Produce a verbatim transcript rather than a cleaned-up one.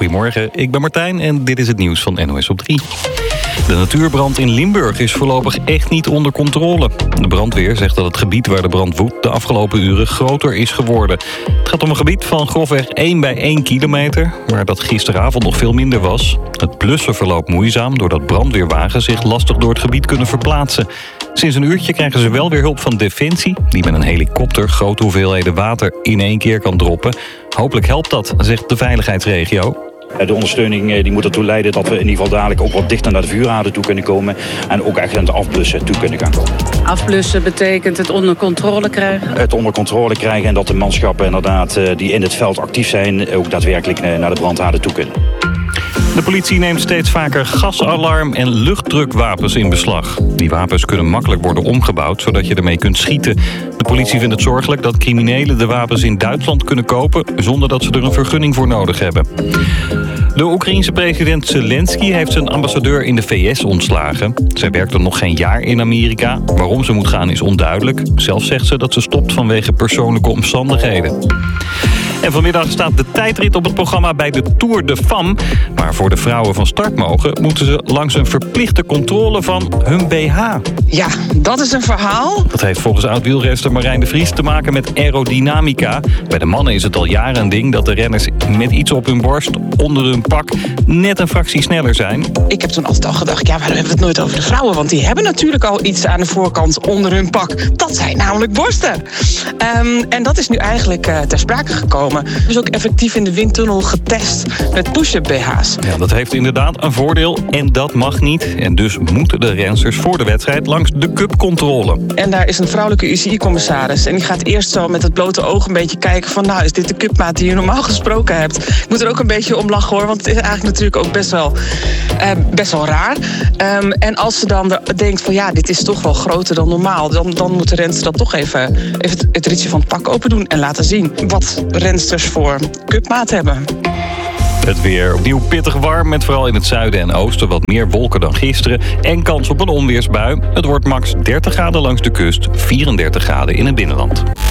Goedemorgen, ik ben Martijn en dit is het nieuws van N O S op drie. De natuurbrand in Limburg is voorlopig echt niet onder controle. De brandweer zegt dat het gebied waar de brand woedt de afgelopen uren groter is geworden. Het gaat om een gebied van grofweg één bij één kilometer, waar dat gisteravond nog veel minder was. Het blussen verloopt moeizaam doordat brandweerwagens zich lastig door het gebied kunnen verplaatsen. Sinds een uurtje krijgen ze wel weer hulp van Defensie, die met een helikopter grote hoeveelheden water in één keer kan droppen. Hopelijk helpt dat, zegt de veiligheidsregio. De ondersteuning die moet ertoe leiden dat we in ieder geval dadelijk ook wat dichter naar de vuuraarden toe kunnen komen. En ook echt aan het afblussen toe kunnen gaan komen. Afblussen betekent het onder controle krijgen? Het onder controle krijgen en dat de manschappen inderdaad die in het veld actief zijn ook daadwerkelijk naar de brandhaarden toe kunnen. De politie neemt steeds vaker gasalarm- en luchtdrukwapens in beslag. Die wapens kunnen makkelijk worden omgebouwd, zodat je ermee kunt schieten. De politie vindt het zorgelijk dat criminelen de wapens in Duitsland kunnen kopen, zonder dat ze er een vergunning voor nodig hebben. De Oekraïense president Zelensky heeft zijn ambassadeur in de V S ontslagen. Zij werkt er nog geen jaar in Amerika. Waarom ze moet gaan is onduidelijk. Zelf zegt ze dat ze stopt vanwege persoonlijke omstandigheden. En vanmiddag staat de tijdrit op het programma bij de Tour de Femme. Maar voor de vrouwen van start mogen, moeten ze langs een verplichte controle van hun B H. Ja, dat is een verhaal. Dat heeft volgens oud-wielrenster Marijn de Vries te maken met aerodynamica. Bij de mannen is het al jaren een ding dat de renners met iets op hun borst, onder hun pak, net een fractie sneller zijn. Ik heb toen altijd al gedacht, ja, waarom hebben we het nooit over de vrouwen? Want die hebben natuurlijk al iets aan de voorkant onder hun pak. Dat zijn namelijk borsten. Um, en dat is nu eigenlijk uh, ter sprake gekomen. Dus ook effectief in de windtunnel getest met push-up B H's. Ja, dat heeft inderdaad een voordeel en dat mag niet. En dus moeten de rensters voor de wedstrijd langs de cupcontrole. En daar is een vrouwelijke U C I-commissaris. En die gaat eerst zo met het blote oog een beetje kijken van, nou, is dit de cupmaat die je normaal gesproken hebt? Ik moet er ook een beetje om lachen hoor, want het is eigenlijk natuurlijk ook best wel, uh, best wel raar. Um, en als ze dan denkt van, ja, dit is toch wel groter dan normaal, dan, dan moet de renster dat toch even, even het, het ritje van het pak open doen en laten zien wat rensters voor cupmaat hebben. Het weer opnieuw pittig warm, met vooral in het zuiden en oosten wat meer wolken dan gisteren en kans op een onweersbui. Het wordt max dertig graden langs de kust, vierendertig graden in het binnenland.